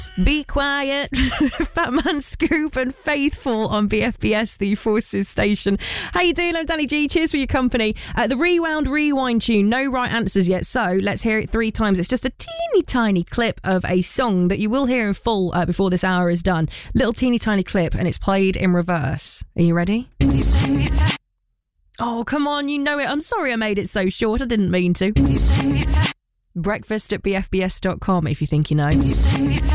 Be Quiet, Fat Man Scoop and Faithful on BFBS, the Forces station. How you doing? I'm Danny G. Cheers for your company. The Rewind tune, no right answers yet, so let's hear it 3 times. It's just a teeny tiny clip of a song that you will hear in full before this hour is done. Little teeny tiny clip, and it's played in reverse. Are you ready? Oh, come on, you know it. I'm sorry I made it so short. I didn't mean to. Breakfast at bfbs.com if you think you know.